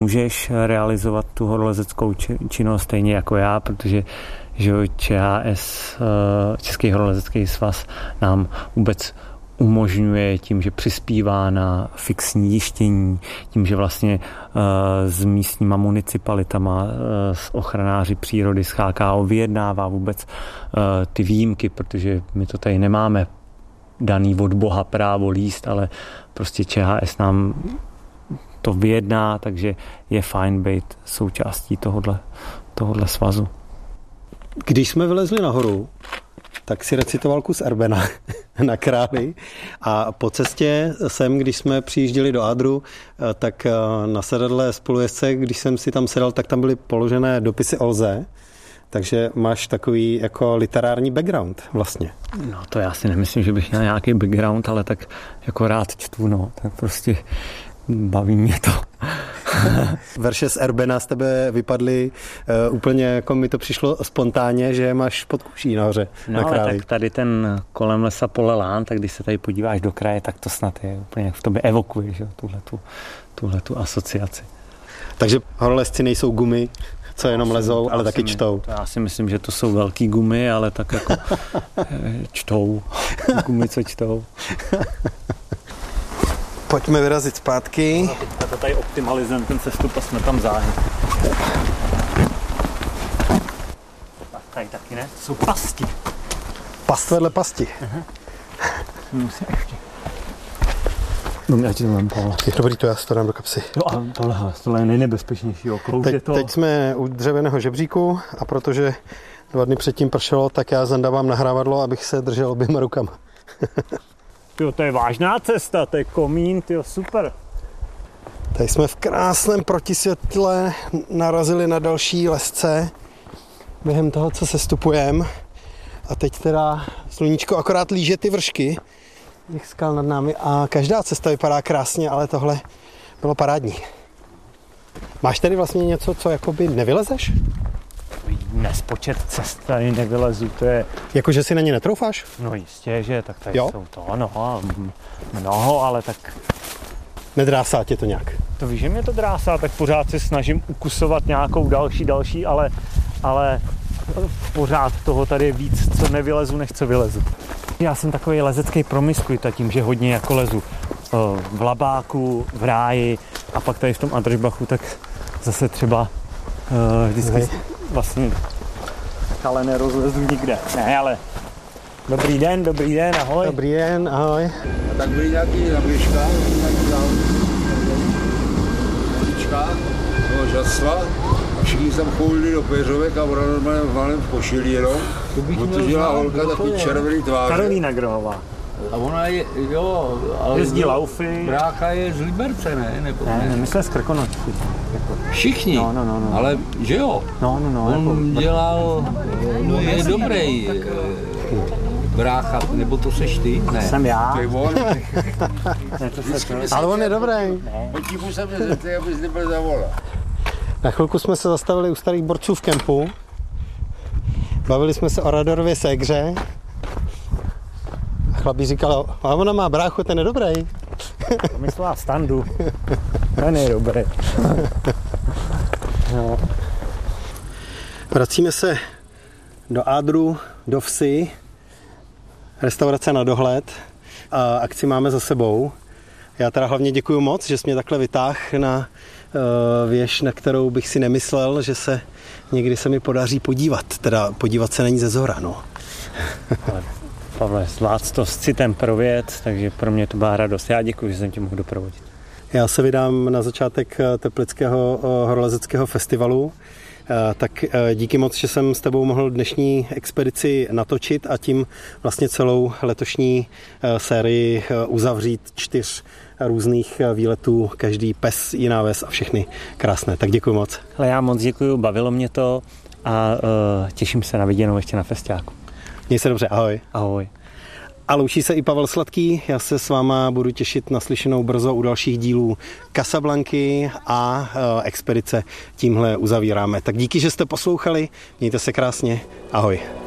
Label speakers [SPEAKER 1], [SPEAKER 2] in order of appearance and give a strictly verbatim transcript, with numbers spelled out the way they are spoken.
[SPEAKER 1] Můžeš realizovat tu horolezeckou činnost stejně jako já, protože že Č H S, Český horolezecký svaz, nám vůbec umožňuje tím, že přispívá na fixní jištění, tím, že vlastně s místníma municipalitama, s ochranáři přírody, s H K O vyjednává vůbec ty výjimky, protože my to tady nemáme daný od Boha právo líst, ale prostě Č H S nám to vyjedná, takže je fajn být součástí tohodle, tohodle svazu.
[SPEAKER 2] Když jsme vylezli nahoru, tak si recitoval kus Erbena na Králi a po cestě sem, když jsme přijížděli do Adru, tak na sedadle spolujezdce, když jsem si tam sedal, tak tam byly položené dopisy Olze, takže máš takový jako literární background vlastně.
[SPEAKER 1] No to já si nemyslím, že bych měl nějaký background, ale tak jako rád čtu, no, tak prostě baví mě to.
[SPEAKER 2] Verše z Erbena z tebe vypadly uh, úplně, jako mi to přišlo spontánně, že máš pod kuší nahoře
[SPEAKER 1] no,
[SPEAKER 2] na Králi.
[SPEAKER 1] Tak tady ten kolem lesa Polelán, tak když se tady podíváš do kraje, tak to snad je úplně, jak v tobě evokuje, že? Tuhletu, tuhletu asociaci.
[SPEAKER 2] Takže horolezci nejsou gumy, co jenom lezou, ale taky čtou.
[SPEAKER 1] Já si myslím, že to jsou velký gumy, ale tak jako čtou. Gumy, co čtou.
[SPEAKER 2] Pojďme vyrazit zpátky.
[SPEAKER 1] A to tady optimalizujeme ten cestup a jsme tam záhy. Tak tady taky ne, to jsou pasti.
[SPEAKER 2] Past vedle pasti.
[SPEAKER 1] Aha. Musím ještě. No, já ti to mám, Pavel.
[SPEAKER 2] Dobrý, to já si to dám do kapsy.
[SPEAKER 1] Jo a tohle, tohle je nejnebezpečnější okrouh.
[SPEAKER 2] Teď,
[SPEAKER 1] to...
[SPEAKER 2] teď jsme u dřevěného žebříku a protože dva dny předtím pršelo, tak já zandávám nahrávadlo, abych se držel oběma rukama.
[SPEAKER 1] Tyjo, to je vážná cesta, to je komín, tyjo, super.
[SPEAKER 2] Tady jsme v krásném protisvětle narazili na další lesce během toho, co sestupujeme. A teď teda sluníčko akorát líže ty vršky těch skal nad námi a každá cesta vypadá krásně, ale tohle bylo parádní. Máš tady vlastně něco, co jakoby nevylezeš?
[SPEAKER 1] Nespočet cest tady nevylezu, to je...
[SPEAKER 2] Jakože si na ně netroufáš?
[SPEAKER 1] No jistě, že, tak tady
[SPEAKER 2] jo?
[SPEAKER 1] Jsou to, no, mnoho, ale tak...
[SPEAKER 2] Nedrásá tě to nějak?
[SPEAKER 1] To víš, že mě to drásá, tak pořád se snažím ukusovat nějakou další, další, ale, ale pořád toho tady je víc, co nevylezu, než co vylezu. Já jsem takový lezecký promiskuita tím, že hodně jako lezu v Labáku, v Ráji a pak tady v tom Adršbachu, tak zase třeba vždycky Hej. vlastně ale nerozlezu nikde. Ne, ale dobrý den, dobrý den, ahoj.
[SPEAKER 2] Dobrý den, ahoj.
[SPEAKER 3] A tak byly nějaký zaběžka, nějaký závodíčka, toho žasla a všichni tam choulili do péřovek a ona normálně v malém košili jenom. To dělá holka takový červený tváře.
[SPEAKER 1] Karolína Grohová.
[SPEAKER 3] A ona je, jo, ale
[SPEAKER 1] jezdí laufy.
[SPEAKER 3] Brácha je z Liberce, ne? Nebo
[SPEAKER 1] ne, ne, myslím z Krkonoší.
[SPEAKER 3] Všichni,
[SPEAKER 1] no, no, no, no.
[SPEAKER 3] ale že jo?
[SPEAKER 1] No, no, no.
[SPEAKER 3] On jako... dělal, no je dobrý brácha, nebo to seš ty? Ne.
[SPEAKER 1] Jsem já.
[SPEAKER 3] To je on.
[SPEAKER 1] Ne, to se
[SPEAKER 2] ale on je dobrý.
[SPEAKER 3] Potíku jsem se zeptal, abys nebyl zavolat.
[SPEAKER 2] Na chvilku jsme se zastavili u starých borců v kempu. Bavili jsme se o Radorově ségře. A chlapík říkal, a ona má bráchu, ten je dobrý.
[SPEAKER 1] To myslela Standu. Ten je dobrý.
[SPEAKER 2] No. Vracíme se do Adru, do vsi. Restaurace na dohled. A akci máme za sebou. Já teda hlavně děkuju moc, že jsi mě takhle vytáhl na uh, věž, na kterou bych si nemyslel, že se někdy se mi podaří podívat. Teda podívat se na ní ze zhora, no.
[SPEAKER 1] Ale Pavle, zvládl to s citem pro věc, takže pro mě to byla radost. Já děkuji, že jsem tě mohl doprovodit.
[SPEAKER 2] Já se vydám na začátek Teplického horolezeckého festivalu. Tak díky moc, že jsem s tebou mohl dnešní expedici natočit a tím vlastně celou letošní sérii uzavřít čtyř různých výletů, každý pes, jiná ves a všechny krásné. Tak děkuji moc.
[SPEAKER 1] Ale já moc děkuji, bavilo mě to a uh, těším se na viděnou ještě na festiáku.
[SPEAKER 2] Měj se dobře, ahoj.
[SPEAKER 1] Ahoj.
[SPEAKER 2] A loučí se i Pavel Sladký, já se s váma budu těšit na slyšenou brzo u dalších dílů Casablanky a e, expedice tímhle uzavíráme. Tak díky, že jste poslouchali, mějte se krásně, ahoj.